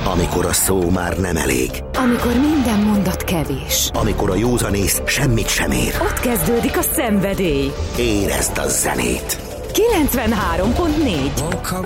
Amikor a szó már nem elég. Amikor minden mondat kevés. Amikor a józanész semmit sem ér. Ott kezdődik a szenvedély. Érezd a zenét! 93.4